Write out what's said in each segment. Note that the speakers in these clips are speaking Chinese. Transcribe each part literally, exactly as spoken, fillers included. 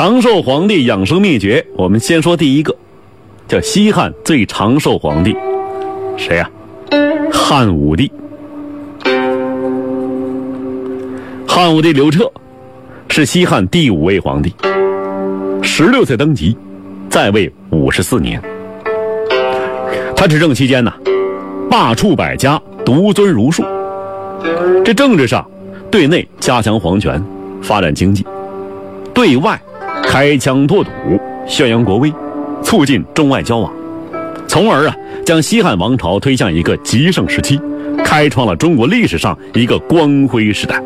长寿皇帝养生秘诀，我们先说第一个，叫西汉最长寿皇帝，谁呀、啊？汉武帝。汉武帝刘彻是西汉第五位皇帝，十六岁登基，在位五十四年。他执政期间呢，罢黜百家，独尊儒术。这政治上，对内加强皇权，发展经济；对外开疆拓土，宣扬国威，促进中外交往，从而啊，将西汉王朝推向一个极盛时期，开创了中国历史上一个光辉时代。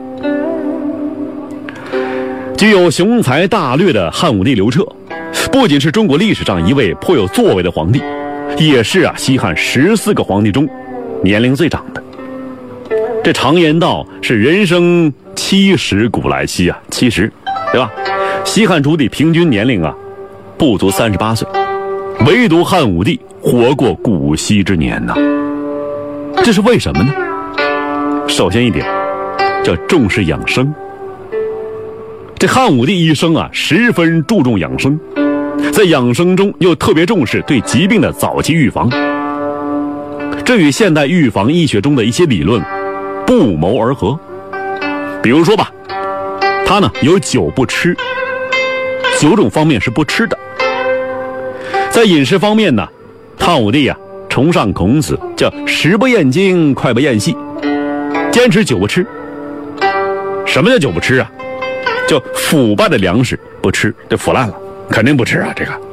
具有雄才大略的汉武帝刘彻，不仅是中国历史上一位颇有作为的皇帝，也是啊西汉十四个皇帝中年龄最长的。这常言道是人生七十古来稀啊，七十，对吧？西汉诸帝平均年龄啊不足三十八岁，唯独汉武帝活过古稀之年呢、啊。这是为什么呢？首先一点，叫重视养生。这汉武帝一生啊，十分注重养生，在养生中又特别重视对疾病的早期预防，这与现代预防医学中的一些理论不谋而合。比如说吧，他呢有酒不吃，九种方面是不吃的。在饮食方面呢，汉武帝啊崇尚孔子，叫食不厌精，脍不厌细，坚持酒不吃。什么叫酒不吃啊？就腐败的粮食不吃，这腐烂了肯定不吃啊。这个